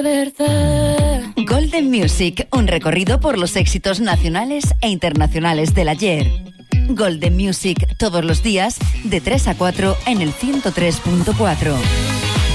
de verdad. Golden Music, un recorrido por los éxitos nacionales e internacionales del ayer. Golden Music, todos los días, de 3 a 4 en el 103.4.